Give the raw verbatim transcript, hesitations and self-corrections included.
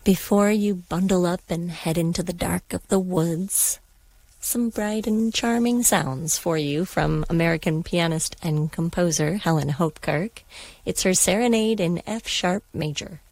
Before you bundle up and head into the dark of the woods, some bright and charming sounds for you from American pianist and composer Helen Hopkirk. It's her Serenade in F-sharp major.